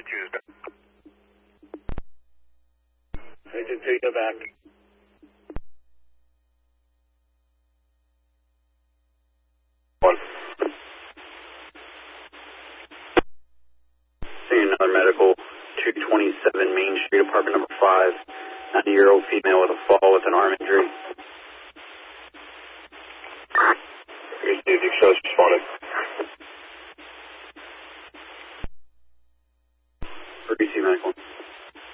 Tuesday. Agent 2, go back. One. Seeing another medical, 227 Main Street, apartment number 5. 90-year-old female with a fall with an arm injury. Agent 2, the excel's responded. Emergency medical.